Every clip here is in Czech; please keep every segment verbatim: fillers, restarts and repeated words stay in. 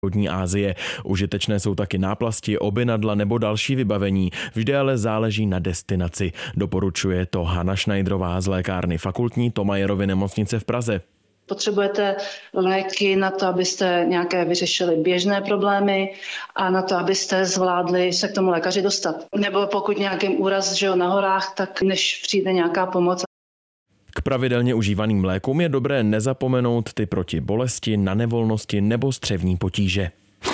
východní Asie. Užitečné jsou taky náplasti, obynadla nebo další vybavení. Vždy ale záleží na destinaci. Doporučuje to Hana Schneiderová z lékárny Fakultní Thomayerovy nemocnice v Praze. Potřebujete léky na to, abyste nějaké vyřešili běžné problémy a na to, abyste zvládli se k tomu lékaři dostat. Nebo pokud nějaký úraz že jo, na horách, tak než přijde nějaká pomoc. K pravidelně užívaným lékům je dobré nezapomenout ty proti bolesti, na nevolnosti nebo střevní potíže.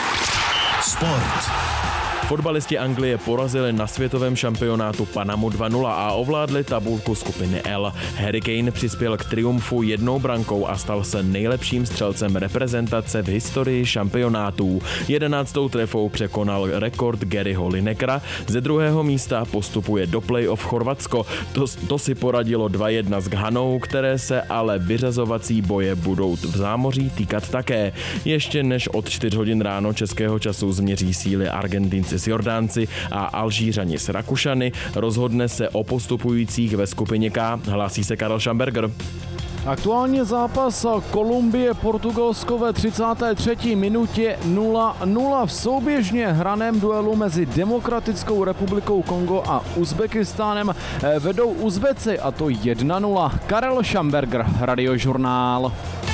Sport. Fotbalisti Anglie porazili na světovém šampionátu Panamu dva nula a ovládli tabulku skupiny L. Harry Kane přispěl k triumfu jednou brankou a stal se nejlepším střelcem reprezentace v historii šampionátů. Jedenáctou trefou překonal rekord Garyho Linekera. Ze druhého místa postupuje do play-off Chorvatsko. To, to si poradilo dva jedna s Ghanou, které se ale vyřazovací boje budou v zámoří týkat také. Ještě než od čtyř hodin ráno českého času změří síly Argentinci s Jordánci a Alžířani s Rakušany, rozhodne se o postupujících ve skupině K, hlásí se Karel Schamberger. Aktuálně zápas Kolumbie-Portugalsko ve třicáté třetí minutě nula nula. V souběžně hraném duelu mezi Demokratickou republikou Kongo a Uzbekistánem vedou Uzbeci, a to jedna nula. Karel Schamberger, Radiožurnál.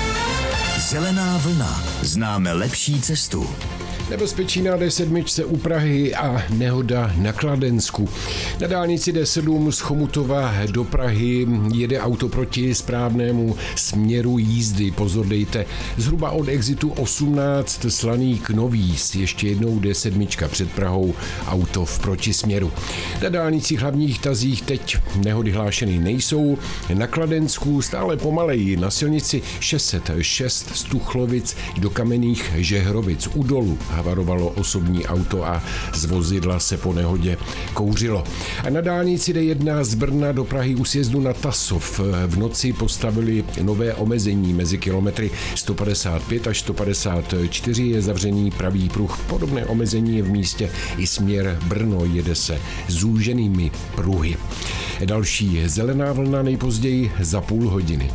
Zelená vlna. Známe lepší cestu. Nebezpečí na D sedm u Prahy a nehoda na Kladensku. Na dálnici D sedm z Chomutova do Prahy jede auto proti správnému směru jízdy. Pozor dejte, zhruba od exitu osmnáct Slaník Novíz. Ještě jednou D sedm před Prahou, auto v protisměru. Na dálnicích hlavních tazích teď nehody hlášeny nejsou. Na Kladensku stále pomaleji na silnici šest set šest z Tuchlovic do Kamenných Žehrovic u dolu havarovalo osobní auto a z vozidla se po nehodě kouřilo. A na dálnici D jedna z Brna do Prahy u sjezdu na Tasov v noci postavili nové omezení mezi kilometry sto padesát pět až sto padesát čtyři je zavřený pravý pruh. Podobné omezení je v místě i směr Brno, jede se zúženými pruhy. Další zelená vlna nejpozději za půl hodiny.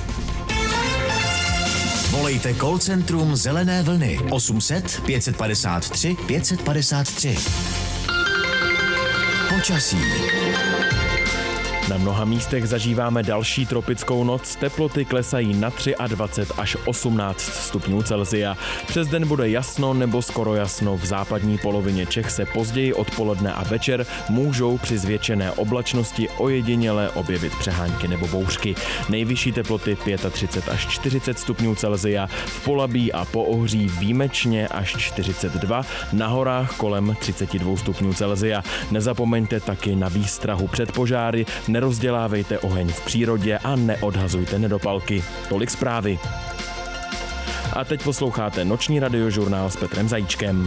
Volejte call centrum Zelené vlny osm set pět padesát tři pět padesát tři. Počasí. Na mnoha místech zažíváme další tropickou noc, teploty klesají na dvacet tři až osmnáct stupňů Celsia. Přes den bude jasno nebo skoro jasno, v západní polovině Čech se později odpoledne a večer můžou při zvětšené oblačnosti ojediněle objevit přehánky nebo bouřky. Nejvyšší teploty třicet pět až čtyřicet stupňů Celsia, v Polabí a Poohří výjimečně až čtyřicet dva, na horách kolem třicet dva stupňů Celsia. Nezapomeňte taky na výstrahu před požáry, nerozdělávejte oheň v přírodě a neodhazujte nedopalky. Tolik zprávy. A teď posloucháte noční radiožurnál s Petrem Zajíčkem.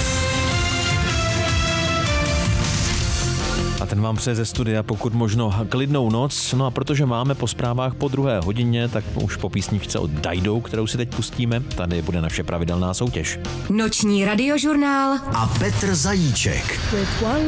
A ten vám přeje ze studia pokud možno klidnou noc. No a protože máme po zprávách po druhé hodině, tak už po písničce od Dajdou, kterou si teď pustíme, tady bude naše pravidelná soutěž. Noční radiožurnál a Petr Zajíček.